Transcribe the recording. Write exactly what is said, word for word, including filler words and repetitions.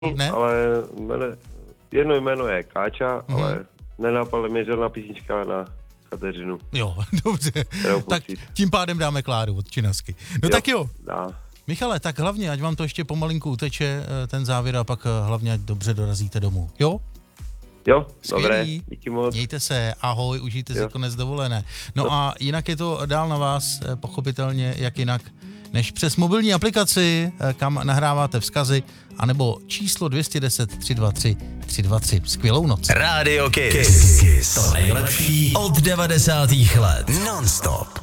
Ne? Ale jmene, jedno jméno je Káča, mm. ale nenapadla mě žádná písnička na Kateřinu. Jo, dobře. Tak tím pádem dáme Kláru od Činasky. No jo, tak jo. Dá. Michale, tak hlavně, ať vám to ještě pomalinku uteče ten závěr a pak hlavně, ať dobře dorazíte domů. Jo? Jo, skvělý. Dobré, díky moc. Mějte se, ahoj, užijte jo. si konec dovolené. No, no a jinak je to dál na vás, pochopitelně, jak jinak, než přes mobilní aplikaci, kam nahráváte vzkazy, anebo číslo dvě jedna deset tři dva tři tři dva tři. Skvělou noc. Radio Kiss. Kiss. To nejlepší od devadesátých let. Non-stop.